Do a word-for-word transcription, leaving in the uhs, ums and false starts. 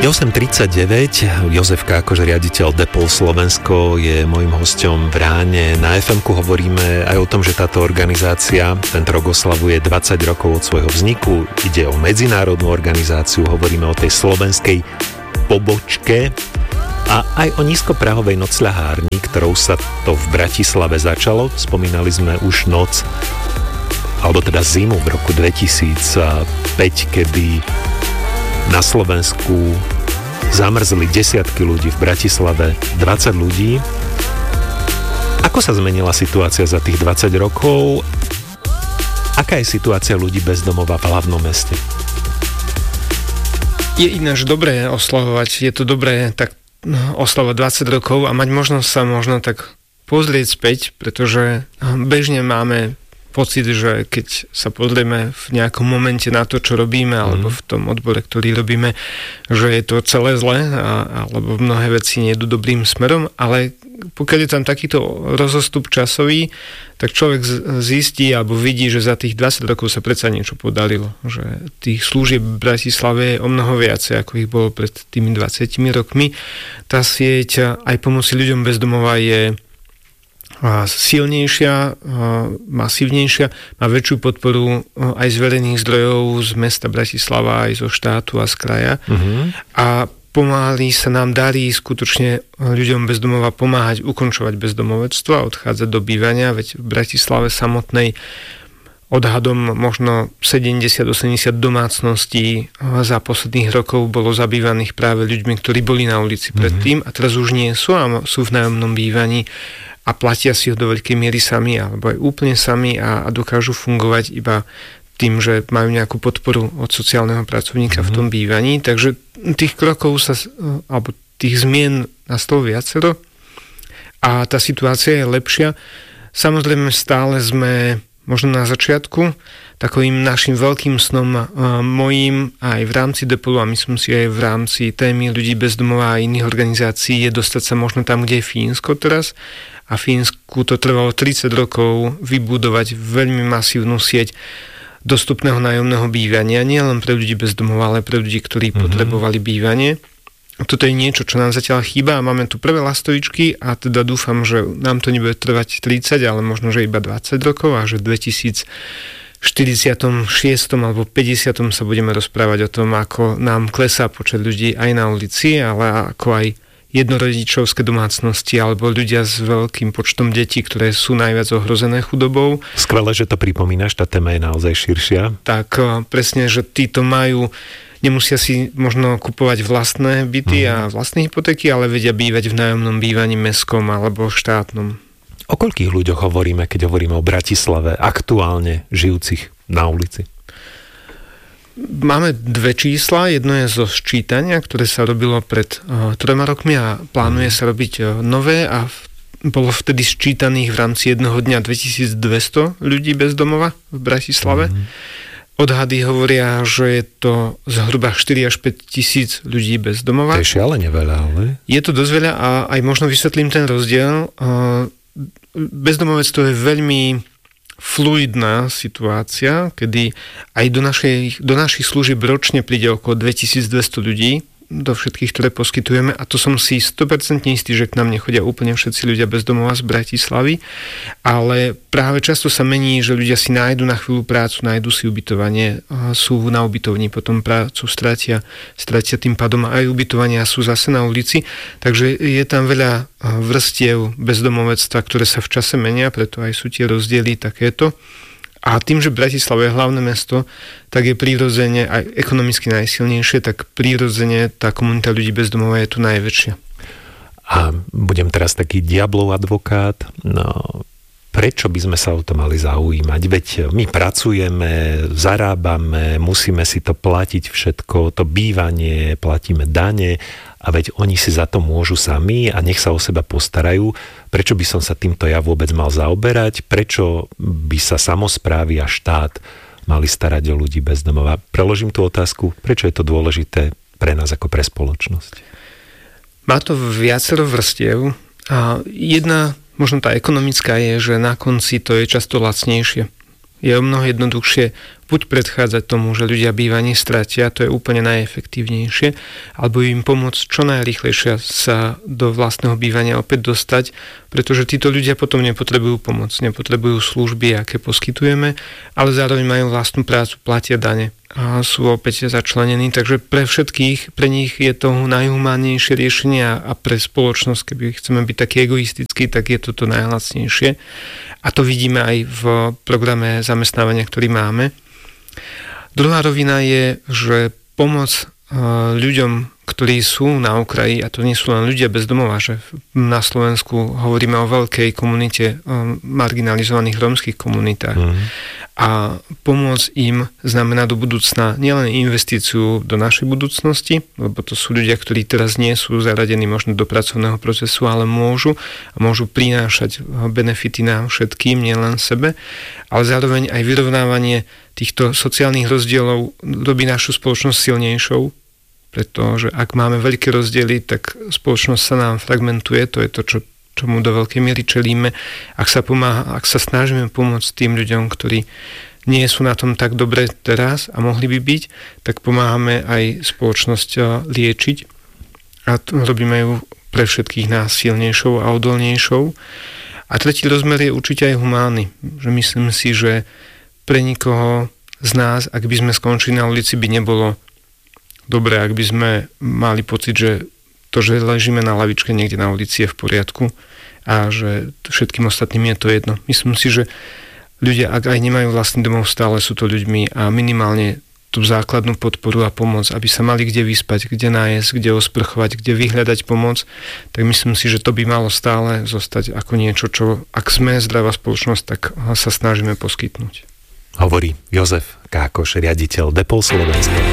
Je osem tridsaťdeväť, Jozef Kákoš, riaditeľ Depol Slovensko, je môjim hosťom v Ráne. Na ef emku hovoríme aj o tom, že táto organizácia tento rok oslavuje dvadsať rokov od svojho vzniku. Ide o medzinárodnú organizáciu, hovoríme o tej slovenskej pobočke a aj o nízkoprahovej nocľahárni, ktorou sa to v Bratislave začalo. Spomínali sme už noc, alebo teda zimu v roku dvetisícpäť, kedy na Slovensku zamrzli desiatky ľudí, v Bratislave dvadsať ľudí. Ako sa zmenila situácia za tých dvadsať rokov? Aká je situácia ľudí bez domova v hlavnom meste? Je ináč dobré oslavovať, je to dobré tak oslavovať dvadsať rokov a mať možnosť sa možno tak pozrieť späť, pretože bežne máme pocit, že keď sa pozrieme v nejakom momente na to, čo robíme, alebo v tom odbore, ktorý robíme, že je to celé zlé, a, alebo mnohé veci nejdu dobrým smerom, ale pokiaľ je tam takýto rozostup časový, tak človek zistí alebo vidí, že za tých dvadsať rokov sa predsa niečo podarilo. Že tých služieb v Bratislave je o mnoho viacej, ako ich bolo pred tými dvadsiatimi rokmi. Tá sieť aj pomoci ľuďom bez domova je silnejšia, masívnejšia, má väčšiu podporu aj z verejných zdrojov, z mesta Bratislava, aj zo štátu a z kraja. Uh-huh. A pomaly sa nám darí skutočne ľuďom bez domova pomáhať ukončovať bezdomovectvo a odchádzať do bývania, veď v Bratislave samotnej odhadom možno sedemdesiat až osemdesiat domácností za posledných rokov bolo zabývaných práve ľuďmi, ktorí boli na ulici predtým uh-huh. a teraz už nie sú a sú v nájomnom bývaní a platia si ho do veľkej miery sami, alebo aj úplne sami a, a dokážu fungovať iba tým, že majú nejakú podporu od sociálneho pracovníka mm-hmm. v tom bývaní. Takže tých krokov sa, alebo tých zmien nastalo viacero a tá situácia je lepšia. Samozrejme stále sme možno na začiatku. Takovým našim veľkým snom mojím aj v rámci Depolu a myslím si aj v rámci témy ľudí bez domova a iných organizácií je dostať sa možno tam, kde je Fínsko teraz. A Fínsku to trvalo tridsať rokov vybudovať veľmi masívnu sieť dostupného nájomného bývania, nie len pre ľudí bez domova, ale pre ľudí, ktorí mm-hmm. potrebovali bývanie. Toto je niečo, čo nám zatiaľ chýba a máme tu prvé lastovičky a teda dúfam, že nám to nebude trvať tridsať, ale možno, že iba dvadsať rokov a že v dvetisícštyridsaťšesť alebo päťdesiatom sa budeme rozprávať o tom, ako nám klesá počet ľudí aj na ulici, ale ako aj jednorodičovské domácnosti alebo ľudia s veľkým počtom detí, ktoré sú najviac ohrozené chudobou. Skvelé, že to pripomínaš, tá téma je naozaj širšia. Tak presne, že títo majú, nemusia si možno kupovať vlastné byty mm. a vlastné hypotéky, ale vedia bývať v nájomnom bývaní mestskom alebo štátnom. O koľkých ľuďoch hovoríme, keď hovoríme o Bratislave, aktuálne žijúcich na ulici? Máme dve čísla, jedno je zo sčítania, ktoré sa robilo pred uh, troma rokmi a plánuje sa robiť uh, nové a v, bolo vtedy sčítaných v rámci jedného dňa dvetisícdvesto ľudí bez domova v Bratislave. Mm. Odhady hovoria, že je to zhruba štyri až päť tisíc ľudí bez domova. To je šialene veľa, ale... Je to dosť veľa a aj možno vysvetlím ten rozdiel. Uh, bezdomovectvo je veľmi fluidná situácia, kedy aj do, našej, do našich služieb ročne príde okolo dvetisícdvesto ľudí, do všetkých, ktoré poskytujeme a to som si sto percent istý, že k nám nechodia úplne všetci ľudia bez domova z Bratislavy, ale práve často sa mení, že ľudia si nájdu na chvíľu prácu, nájdu si ubytovanie, sú na ubytovni, potom prácu stratia, stratia tým pádom aj ubytovanie a sú zase na ulici, takže je tam veľa vrstiev bezdomovectva, ktoré sa v čase menia, preto aj sú tie rozdiely takéto. A tým, že Bratislava je hlavné mesto, tak je prirodzene aj ekonomicky najsilnejšie, tak prirodzene tá komunita ľudí bez domova je tu najväčšia. A budem teraz taký diablov advokát. No, prečo by sme sa o to mali zaujímať? Veď my pracujeme, zarábame, musíme si to platiť všetko, to bývanie, platíme dane a veď oni si za to môžu sami a nech sa o seba postarajú. Prečo by som sa týmto ja vôbec mal zaoberať? Prečo by sa samosprávy a štát mali starať o ľudí bez domova? Preložím tú otázku, prečo je to dôležité pre nás ako pre spoločnosť? Má to viacero vrstiev a jedna, možno tá ekonomická je, že na konci to je často lacnejšie. Je o mnoho jednoduchšie buď predchádzať tomu, že ľudia bývanie stratia, to je úplne najefektívnejšie, alebo im pomôcť čo najrýchlejšie sa do vlastného bývania opäť dostať, pretože títo ľudia potom nepotrebujú pomoc, nepotrebujú služby, aké poskytujeme, ale zároveň majú vlastnú prácu, platia dane a sú opäť začlenení, takže pre všetkých, pre nich je to najhumánnejšie riešenie a pre spoločnosť, keby chceme byť taký egoistický, tak je toto najlacnejšie. A to vidíme aj v programe zamestnávania, ktorý máme. Druhá rovina je, že pomoc ľuďom, ktorí sú na okraji, a to nie sú len ľudia bez domova, že na Slovensku hovoríme o veľkej komunite marginalizovaných rómskych komunitách. Mm. A pomôcť im znamená do budúcna nielen investíciu do našej budúcnosti, lebo to sú ľudia, ktorí teraz nie sú zaradení možno do pracovného procesu, ale môžu a môžu prinášať benefity nám všetkým, nielen sebe, ale zároveň aj vyrovnávanie týchto sociálnych rozdielov robí našu spoločnosť silnejšou, pretože ak máme veľké rozdiely, tak spoločnosť sa nám fragmentuje, to je to, čo čomu do veľkej miery čelíme, ak sa, pomáha, ak sa snažíme pomôcť tým ľuďom, ktorí nie sú na tom tak dobre teraz a mohli by byť, tak pomáhame aj spoločnosť liečiť a to robíme ju pre všetkých nás silnejšou a odolnejšou. A tretí rozmer je určite aj humánny. Že myslím si, že pre nikoho z nás, ak by sme skončili na ulici, by nebolo dobré, ak by sme mali pocit, že to, že ležíme na lavičke niekde na ulici je v poriadku a že všetkým ostatným je to jedno. Myslím si, že ľudia, ak aj nemajú vlastný domov, stále sú to ľuďmi a minimálne tú základnú podporu a pomoc, aby sa mali kde vyspať, kde nájsť, kde osprchovať, kde vyhľadať pomoc, tak myslím si, že to by malo stále zostať ako niečo, čo ak sme zdravá spoločnosť, tak sa snažíme poskytnúť. Hovorí Jozef Kákoš, riaditeľ Depol Slovenska.